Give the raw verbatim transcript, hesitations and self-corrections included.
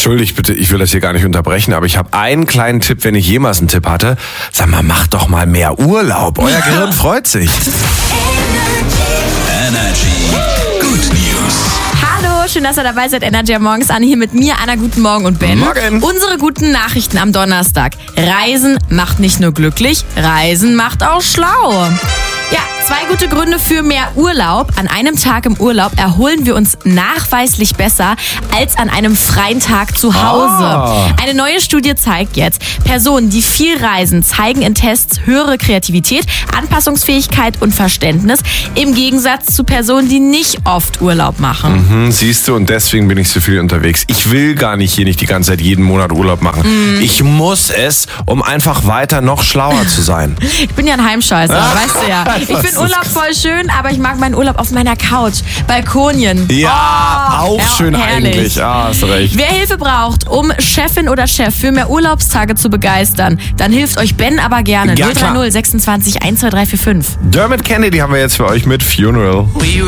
Entschuldigt bitte, ich will das hier gar nicht unterbrechen, aber ich habe einen kleinen Tipp, wenn ich jemals einen Tipp hatte. Sag mal, macht doch mal mehr Urlaub. Euer Gehirn freut sich. Energy. Good News. Hallo, schön, dass ihr dabei seid. Energy am Morgens an. Hier mit mir, Anna, guten Morgen und Ben. Morgen. Unsere guten Nachrichten am Donnerstag. Reisen macht nicht nur glücklich, Reisen macht auch schlau. Ja, zwei gute Gründe für mehr Urlaub. An einem Tag im Urlaub erholen wir uns nachweislich besser als an einem freien Tag zu Hause. Ah. Eine neue Studie zeigt jetzt, Personen, die viel reisen, zeigen in Tests höhere Kreativität, Anpassungsfähigkeit und Verständnis, im Gegensatz zu Personen, die nicht oft Urlaub machen. Hm, siehst du, und deswegen bin ich so viel unterwegs. Ich will gar nicht hier nicht die ganze Zeit jeden Monat Urlaub machen. Mm. Ich muss es, um einfach weiter noch schlauer zu sein. Ich bin ja ein Heimscheißer, weißt du ja. Ich finde Urlaub voll schön, aber ich mag meinen Urlaub auf meiner Couch. Balkonien. Ja, Oh, auch ja, schön herrlich. eigentlich. Ja, hast recht. Wer Hilfe braucht, um Chefin oder Chef für mehr Urlaubstage zu begeistern, dann hilft euch Ben aber gerne. Ja, null drei null sechsundzwanzig eins zwei drei vier fünf. Dermot Kennedy haben wir jetzt für euch mit Funeral.